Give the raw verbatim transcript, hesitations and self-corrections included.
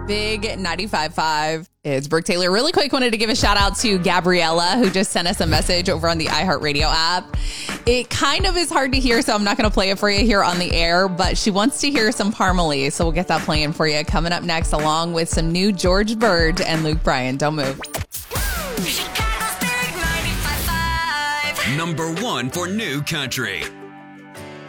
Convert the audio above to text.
Big ninety-five point five. It's Brooke Taylor. Really quick, wanted to give a shout out to Gabriella, who just sent us a message over on the iHeartRadio app. It kind of is hard to hear, so I'm not going to play it for you here on the air, but she wants to hear some Parmalee, so we'll get that playing for you coming up next, along with some new George Bird and Luke Bryan. Don't move. Chicago's Big ninety-five point five. Number one for new country.